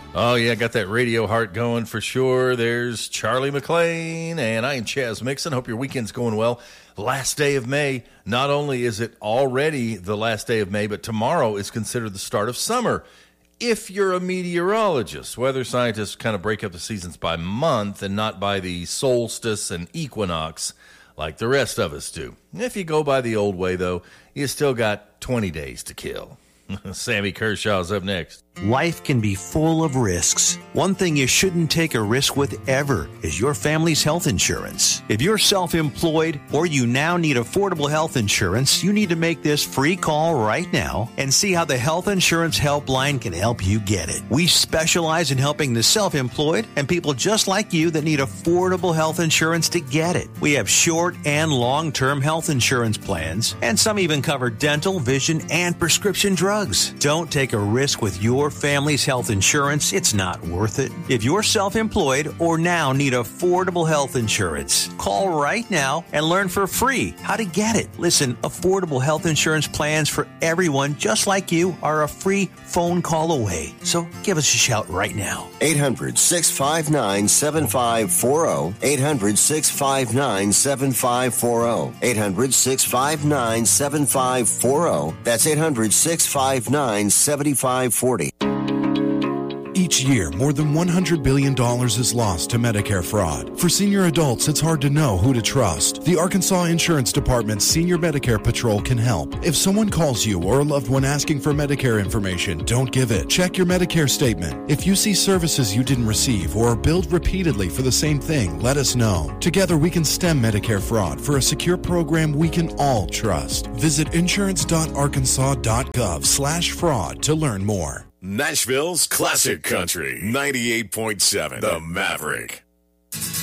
Oh, yeah, got that radio heart going for sure. There's Charlie McLean, and I am Chaz Mixon. Hope your weekend's going well. Last day of May. Not only is it already the last day of May, but tomorrow is considered the start of summer. If you're a meteorologist, weather scientists kind of break up the seasons by month and not by the solstice and equinox like the rest of us do. If you go by the old way, though, you still got 20 days to kill. Sammy Kershaw's up next. Life can be full of risks. One thing you shouldn't take a risk with ever is your family's health insurance. If you're self-employed or you now need affordable health insurance, you need to make this free call right now and see how the Health Insurance Helpline can help you get it. We specialize in helping the self-employed and people just like you that need affordable health insurance to get it. We have short and long-term health insurance plans, and some even cover dental, vision, and prescription drugs. Don't take a risk with your family's health insurance. It's not worth it. If you're self-employed or now need affordable health insurance, call right now and learn for free how to get it. Listen, affordable health insurance plans for everyone just like you are a free phone call away. So give us a shout right now. 800-659-7540. 800-659-7540. 800-659-7540. That's 800-659-7540. Each year, more than $100 billion is lost to Medicare fraud. For senior adults, it's hard to know who to trust. The Arkansas Insurance Department's Senior Medicare Patrol can help. If someone calls you or a loved one asking for Medicare information, don't give it. Check your Medicare statement. If you see services you didn't receive or are billed repeatedly for the same thing, let us know. Together, we can stem Medicare fraud for a secure program we can all trust. Visit insurance.arkansas.gov/fraud to learn more. Nashville's Classic Country, 98.7, The Maverick.